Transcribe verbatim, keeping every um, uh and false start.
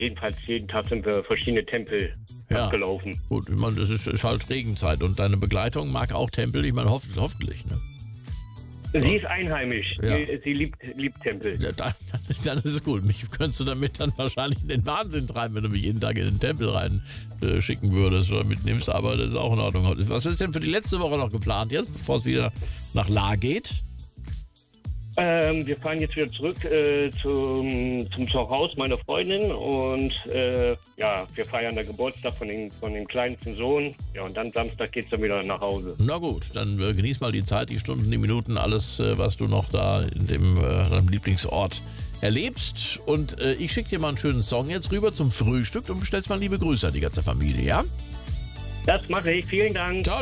jedenfalls jeden Tag sind wir verschiedene Tempel Ja. abgelaufen. Gut, ich meine, das ist, ist halt Regenzeit und deine Begleitung mag auch Tempel, ich meine, hoff, hoffentlich, ne? Sie ist einheimisch. Ja. Sie, sie liebt, liebt Tempel. Ja, dann, dann, ist, dann ist es gut. Mich könntest du damit dann wahrscheinlich in den Wahnsinn treiben, wenn du mich jeden Tag in den Tempel rein äh, schicken würdest oder mitnimmst, aber das ist auch in Ordnung. Was ist denn für die letzte Woche noch geplant jetzt, bevor es wieder nach La geht? Ähm, wir fahren jetzt wieder zurück äh, zum, zum Zuhause meiner Freundin und äh, ja, wir feiern den Geburtstag von dem, von dem kleinsten Sohn. Ja, und dann Samstag geht's dann wieder nach Hause. Na gut, dann äh, genieß mal die Zeit, die Stunden, die Minuten, alles, äh, was du noch da in dem äh, deinem Lieblingsort erlebst. Und äh, ich schicke dir mal einen schönen Song jetzt rüber zum Frühstück und bestellst mal liebe Grüße an die ganze Familie, ja? Das mache ich. Vielen Dank. Ciao.